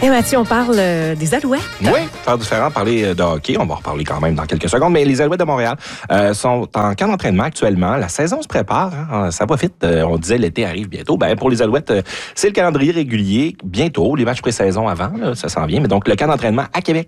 Et Mathieu, on parle des Alouettes. Oui, faire différent, parler de hockey. On va en reparler quand même dans quelques secondes. Mais les Alouettes de Montréal sont en camp d'entraînement actuellement. La saison se prépare. Hein, ça va vite. On disait l'été arrive bientôt. Ben, pour les Alouettes, c'est le calendrier régulier. Bientôt, les matchs pré-saison avant, là, ça s'en vient. Mais donc, le camp d'entraînement à Québec.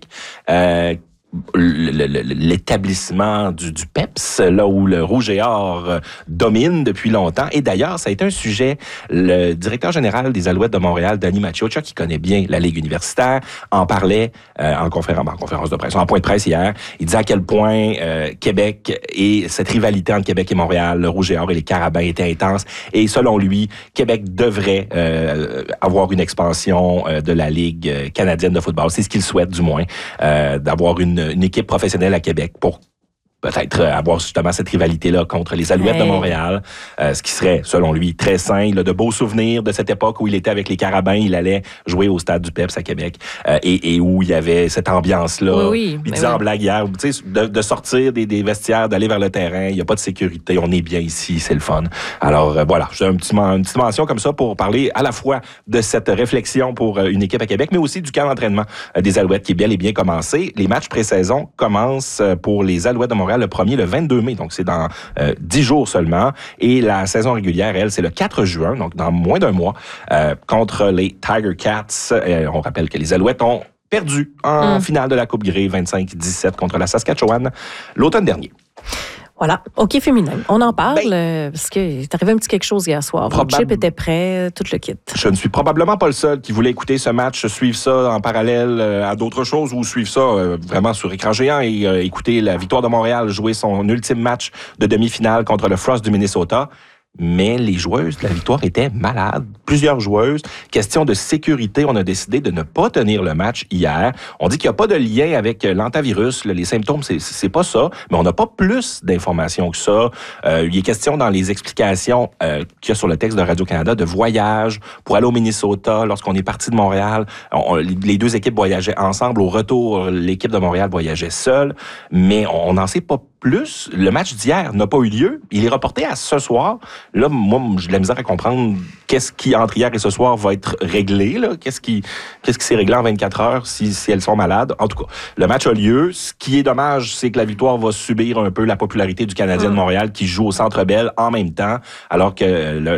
L'établissement du PEPS, là où le Rouge et Or domine depuis longtemps. Et d'ailleurs, ça a été un sujet. Le directeur général des Alouettes de Montréal, Danny Maciocia, qui connaît bien la Ligue universitaire, en parlait en conférence de presse, en point de presse hier. Il disait à quel point Québec et cette rivalité entre Québec et Montréal, le Rouge et Or et les Carabins étaient intenses. Et selon lui, Québec devrait avoir une expansion de la Ligue canadienne de football. C'est ce qu'il souhaite, du moins, d'avoir une équipe professionnelle à Québec pour peut-être avoir justement cette rivalité-là contre les Alouettes de Montréal, ce qui serait, selon lui, très sain. Il a de beaux souvenirs de cette époque où il était avec les Carabins. Il allait jouer au stade du PEPS à Québec et où il y avait cette ambiance-là. Oui, il disait en blague hier, tu sais, de sortir des vestiaires, d'aller vers le terrain. Il n'y a pas de sécurité. On est bien ici. C'est le fun. Alors, voilà. J'ai une petite mention comme ça pour parler à la fois de cette réflexion pour une équipe à Québec, mais aussi du camp d'entraînement des Alouettes qui est bel et bien commencé. Les matchs pré-saison commencent pour les Alouettes de Montréal le 1er, le 22 mai, donc c'est dans 10 jours seulement. Et la saison régulière, elle, c'est le 4 juin, donc dans moins d'un mois, contre les Tiger Cats. On rappelle que les Alouettes ont perdu en finale de la Coupe Grey 25-17 contre la Saskatchewan l'automne dernier. Voilà, hockey féminin. On en parle parce que c'est arrivé un petit quelque chose hier soir. Le chip était prêt, tout le kit. Je ne suis probablement pas le seul qui voulait écouter ce match, suivre ça en parallèle à d'autres choses ou suivre ça vraiment sur écran géant et écouter la Victoire de Montréal jouer son ultime match de demi-finale contre le Frost du Minnesota. Mais les joueuses de la Victoire étaient malades. Plusieurs joueuses. Question de sécurité, on a décidé de ne pas tenir le match hier. On dit qu'il n'y a pas de lien avec l'antavirus. Les symptômes, c'est pas ça. Mais on n'a pas plus d'informations que ça. Il est question dans les explications qu'il y a sur le texte de Radio-Canada de voyage pour aller au Minnesota lorsqu'on est parti de Montréal. Les deux équipes voyageaient ensemble. Au retour, l'équipe de Montréal voyageait seule. Mais on n'en sait pas plus. Le match d'hier n'a pas eu lieu. Il est reporté à ce soir. Là, moi, j'ai de la misère à comprendre qu'est-ce qui, entre hier et ce soir, va être réglé. Là. Qu'est-ce qui s'est réglé en 24 heures si elles sont malades. En tout cas, le match a lieu. Ce qui est dommage, c'est que la Victoire va subir un peu la popularité du Canadien de Montréal qui joue au Centre Bell en même temps, alors que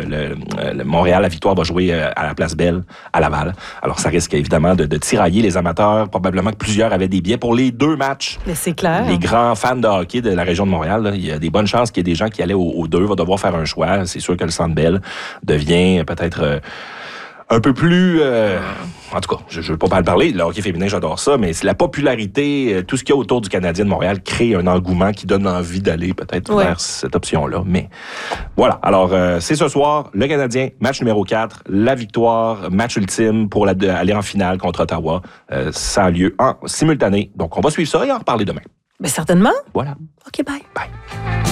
le Montréal, la Victoire, va jouer à la Place Bell à Laval. Alors, ça risque évidemment de tirailler les amateurs. Probablement que plusieurs avaient des billets pour les deux matchs. Mais c'est clair. Les grands fans de hockey de la région de Montréal, là, il y a des bonnes chances qu'il y ait des gens qui allaient aux deux, vont devoir faire un choix. C'est sûr que le Centre Bell devient peut-être un peu plus... en tout cas, je ne veux pas mal parler. Le hockey féminin, j'adore ça, mais c'est la popularité, tout ce qu'il y a autour du Canadien de Montréal crée un engouement qui donne envie d'aller peut-être vers cette option-là. Mais voilà. Alors, c'est ce soir, le Canadien, match numéro 4, la Victoire, match ultime pour aller en finale contre Ottawa. Ça a lieu en simultané. Donc, on va suivre ça et en reparler demain. Ben certainement. Voilà. OK, bye. Bye.